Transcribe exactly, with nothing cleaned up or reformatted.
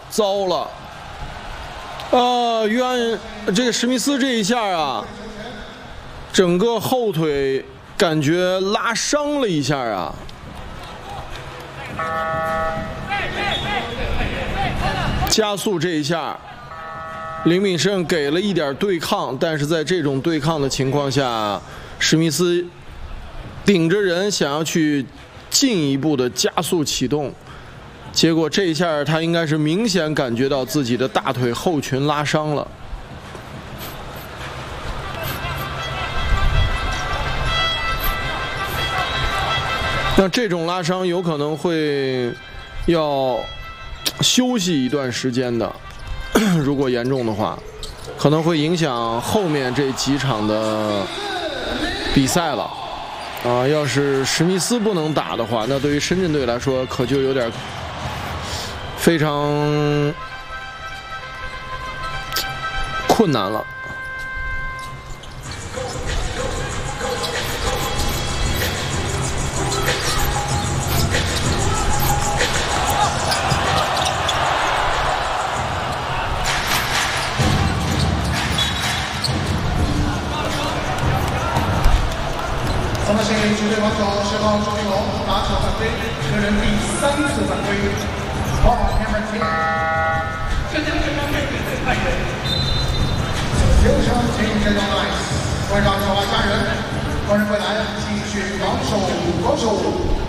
糟了！啊，约翰这个史密斯这一下啊，整个后腿感觉拉伤了一下啊。加速这一下，林炳胜给了一点对抗，但是在这种对抗的情况下，史密斯顶着人想要去进一步的加速启动。 结果这一下，他应该是明显感觉到自己的大腿后群拉伤了。那这种拉伤有可能会要休息一段时间的，如果严重的话，可能会影响后面这几场的比赛了。啊，要是史密斯不能打的话，那对于深圳队来说可就有点。 非常困难了。 咱们现在球队王球十号周云龙打场犯规，个人第三次犯规。 Ball number ten。这就是刚刚比赛判人。流程进行这种 nice， 会让小花家人，观众未来继续防守防守。